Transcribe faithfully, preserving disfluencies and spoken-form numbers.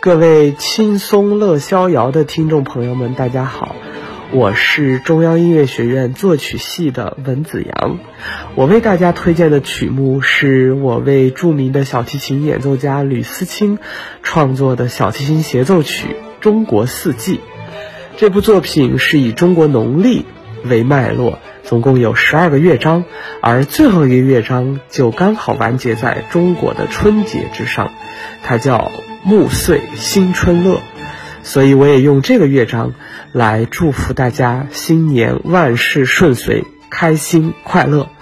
各位轻松乐逍遥的听众朋友们，大家好，我是中央音乐学院作曲系的文子阳。我为大家推荐的曲目是我为著名的小提琴演奏家吕思清创作的小提琴协奏曲《中国四季》。这部作品是以中国农历为脉络，总共有十二个乐章，而最后一个乐章就刚好完结在中国的春节之上，它叫暮岁新春乐。所以我也用这个乐章来祝福大家新年万事顺遂，开心快乐。